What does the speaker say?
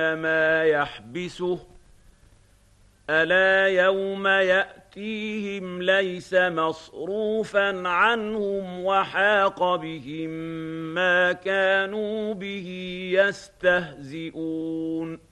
يعلمون ما يحبسه ألا يوم يأتيهم ليس مصروفا عنهم وحاق بهم ما كانوا به يستهزئون